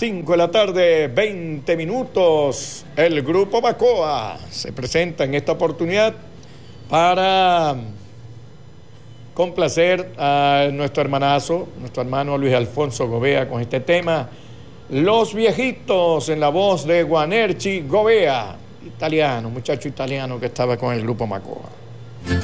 5 de la tarde, 20 minutos. El Grupo Macoa se presenta en esta oportunidad para complacer a nuestro hermano Luis Alfonso Gobea con este tema, Los Viejitos, en la voz de Guanerchi Gobea, italiano, muchacho italiano que estaba con el Grupo Macoa.